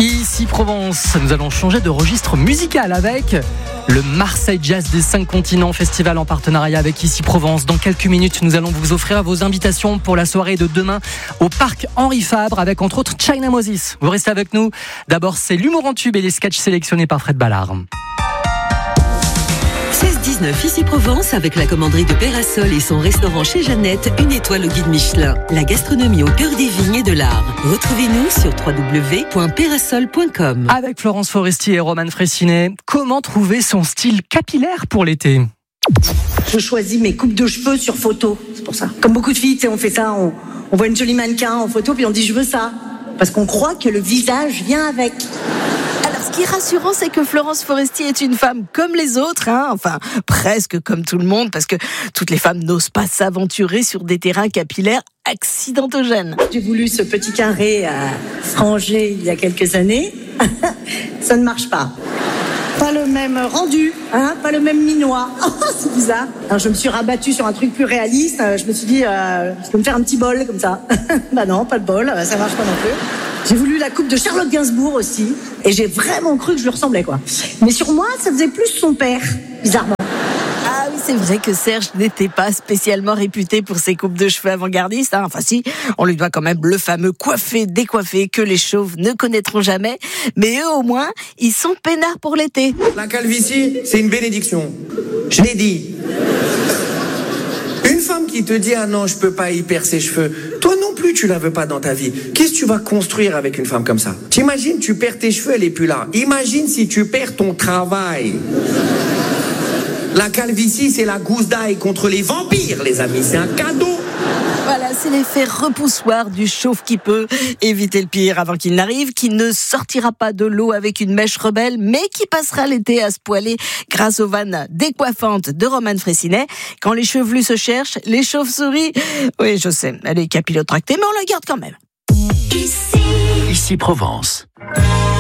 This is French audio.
Ici Provence, nous allons changer de registre musical avec le Marseille Jazz des 5 continents, festival en partenariat avec Ici Provence. Dans quelques minutes, nous allons vous offrir vos invitations pour la soirée de demain au parc Henri Fabre avec entre autres China Moses. Vous restez avec nous. D'abord, c'est l'humour en tube et les sketchs sélectionnés par Fred Ballard. 16-19 Ici Provence avec la commanderie de Pérasol et son restaurant chez Jeannette, une étoile au guide Michelin. La gastronomie au cœur des vignes et de l'art. Retrouvez-nous sur www.perasol.com. Avec Florence Foresti et Roman Fressinet, comment trouver son style capillaire pour l'été ? Je choisis mes coupes de cheveux sur photo, c'est pour ça. Comme beaucoup de filles, on fait ça, on voit une jolie mannequin en photo puis on dit je veux ça. Parce qu'on croit que le visage vient avec. Alors, ce qui est rassurant, c'est que Florence Foresti est une femme comme les autres, enfin, presque comme tout le monde, parce que toutes les femmes n'osent pas s'aventurer sur des terrains capillaires accidentogènes. J'ai voulu ce petit carré frangé il y a quelques années. Ça ne marche pas. Pas le même rendu, pas le même minois. C'est bizarre. Alors je me suis rabattue sur un truc plus réaliste. Je me suis dit, je peux me faire un petit bol comme ça. Bah non, pas de bol, ça marche pas non plus. J'ai voulu la coupe de Charlotte Gainsbourg aussi. Et j'ai vraiment cru que je lui ressemblais, quoi. Mais sur moi, ça faisait plus son père, bizarrement. Ah oui, c'est vrai que Serge n'était pas spécialement réputé pour ses coupes de cheveux avant-gardistes. Enfin si, on lui doit quand même le fameux coiffé-décoiffé que les chauves ne connaîtront jamais. Mais eux, au moins, ils sont peinards pour l'été. La calvitie, c'est une bénédiction. Je l'ai dit. Une femme qui te dit « Ah non, je peux pas y perdre ses cheveux », toi non plus, tu la veux pas dans ta vie. Qu'est-ce que tu vas construire avec une femme comme ça ? T'imagines, tu perds tes cheveux, elle est plus là. Imagine si tu perds ton travail. La calvitie, c'est la gousse d'ail contre les vampires, les amis. C'est un cadeau. Voilà, c'est l'effet repoussoir du chauve qui peut éviter le pire avant qu'il n'arrive, qui ne sortira pas de l'eau avec une mèche rebelle, mais qui passera l'été à se poiler grâce aux vannes décoiffantes de Roman Fressinet. Quand les chevelus se cherchent, les chauves-souris... Oui, je sais, elle est capillotractée, mais on la garde quand même. Ici Provence.